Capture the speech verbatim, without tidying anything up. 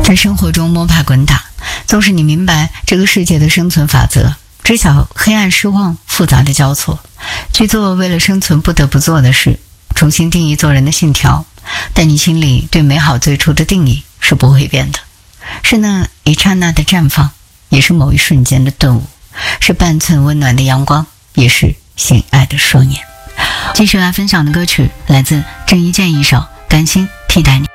在生活中摸爬滚打，纵使你明白这个世界的生存法则，知晓黑暗失望复杂的交错，去做为了生存不得不做的事，重新定义做人的信条，但你心里对美好最初的定义是不会变的，是那一刹那的绽放，也是某一瞬间的顿悟，是半寸温暖的阳光，也是醒爱的双眼。继续来分享的歌曲来自郑伊健一首《甘心替代你》。